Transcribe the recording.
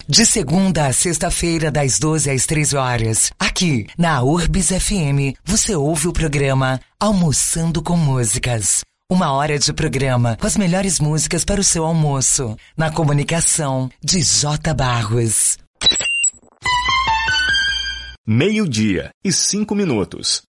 De segunda a sexta-feira, das 12 às 13 horas. Aqui, na Urbis FM, você ouve o programa Almoçando com Músicas. 1 hora de programa com as melhores músicas para o seu almoço. Na comunicação de J. Barros. 12:05.